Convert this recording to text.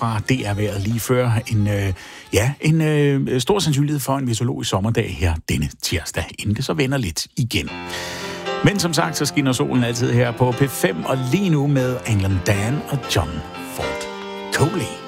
fra DR-vejret lige før. En stor sandsynlighed for en meteorologisk sommerdag her denne tirsdag, inden det så vender lidt igen. Men som sagt, så skinner solen altid her på P5, og lige nu med England Dan og John Ford Coley.